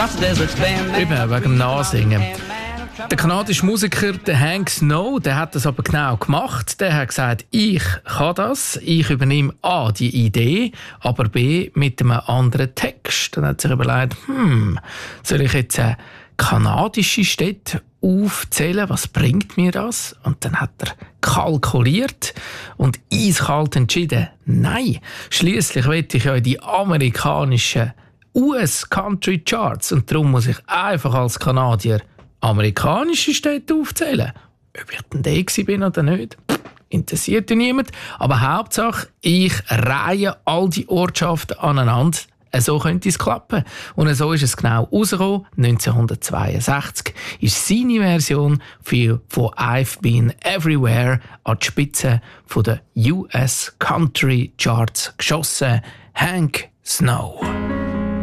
Eben, wegen dem Nachsingen. Der kanadische Musiker der Hank Snow, der hat das aber genau gemacht. Der hat gesagt, ich kann das, ich übernehme A, die Idee, aber B, mit einem anderen Text. Dann hat er sich überlegt, soll ich jetzt eine kanadische Städte aufzählen, was bringt mir das? Und dann hat er kalkuliert und eiskalt entschieden, nein, schliesslich will ich ja in die amerikanischen US-Country Charts und darum muss ich einfach als Kanadier amerikanische Städte aufzählen. Ob ich denn der bin oder nicht, interessiert niemand. Aber Hauptsache, ich reihe all die Ortschaften aneinander. So könnte es klappen. Und so ist es genau rausgekommen. 1962 ist seine Version von «I've Been Everywhere» an die Spitze der US Country Charts geschossen. Hank Snow.